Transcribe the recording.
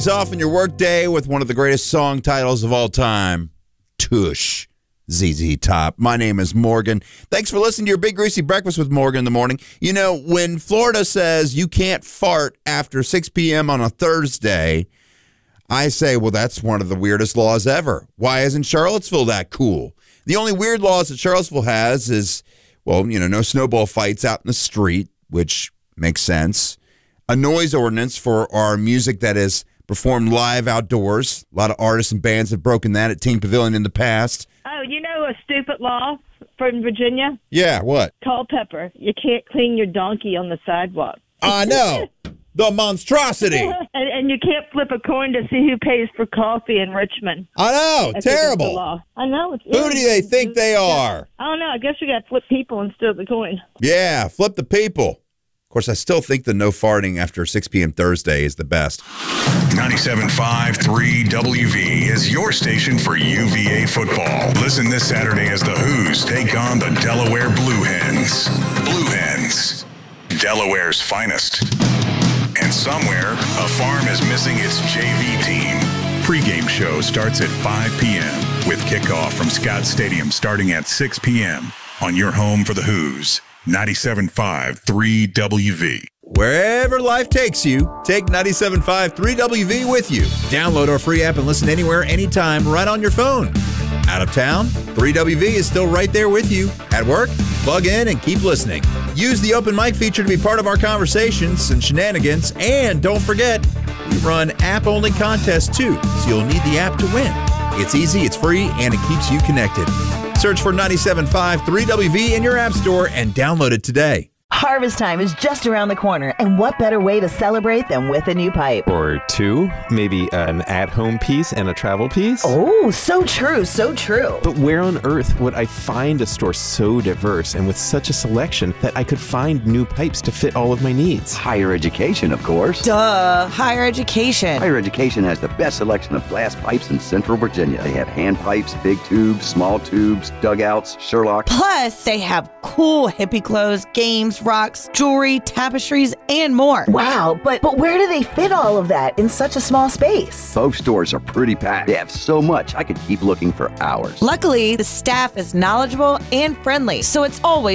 Off in your workday with one of the greatest song titles of all time, Tush, ZZ Top. My name is Morgan. Thanks for listening to your Big Greasy Breakfast with Morgan in the morning. You know, when Florida says you can't fart after 6 p.m. on a Thursday, I say, well, that's one of the weirdest laws ever. Why isn't Charlottesville that cool? The only weird laws that Charlottesville has is, well, you know, no snowball fights out in the street, which makes sense. A noise ordinance for our music that is performed live outdoors. A lot of artists and bands have broken that at Teen Pavilion in the past. Oh, you know a stupid law from Virginia? Yeah, what? Culpeper. You can't clean your donkey on the sidewalk. I know. The monstrosity. and you can't flip a coin to see who pays for coffee in Richmond. I know. That's terrible. the law. I know. Who do they think they are? I don't know. I guess you got to flip people instead of the coin. Yeah, flip the people. Of course, I still think the no farting after 6 p.m. Thursday is the best. 97.5-3 WV is your station for UVA football. Listen this Saturday as the Who's take on the Delaware Blue Hens. Blue Hens, Delaware's finest. And somewhere, a farm is missing its JV team. Pre-game show starts at 5 p.m. with kickoff from Scott Stadium starting at 6 p.m. on your home for the Who's. 97.5-3 WV. Wherever life takes you, take 97.5 3WV with you. Download our free app and listen anywhere, anytime, right on your phone. Out of town, 3WV is still right there with you. At work, plug in and keep listening. Use the open mic feature to be part of our conversations and shenanigans. And don't forget, we run app-only contests too, so you'll need the app to win. It's easy, it's free, and it keeps you connected. Search for 97.5 3WV in your app store and download it today. Harvest time is just around the corner, and what better way to celebrate than with a new pipe? Or two, maybe an at-home piece and a travel piece. Oh, so true, so true. But where on earth would I find a store so diverse and with such a selection that I could find new pipes to fit all of my needs? Higher education, of course. Duh, higher education. Higher education has the best selection of glass pipes in Central Virginia. They have hand pipes, big tubes, small tubes, dugouts, Sherlock. Plus, they have cool hippie clothes, games, rocks, jewelry, tapestries, and more. Wow, but where do they fit all of that in such a small space? Both stores are pretty packed. They have so much, I could keep looking for hours. Luckily, the staff is knowledgeable and friendly, so it's always